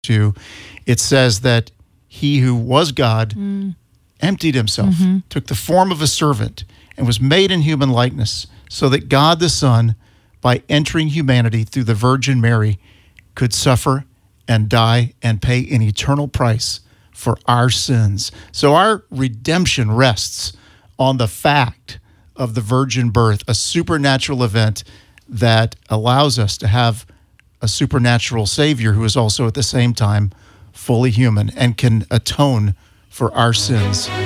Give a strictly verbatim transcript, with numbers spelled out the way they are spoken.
two, it says that he who was God Mm. emptied himself, Mm-hmm. took the form of a servant, and was made in human likeness, so that God the Son, by entering humanity through the Virgin Mary, could suffer and die and pay an eternal price for our sins. So our redemption rests on the fact of the virgin birth, a supernatural event that allows us to have a supernatural Savior who is also at the same time fully human and can atone for our sins.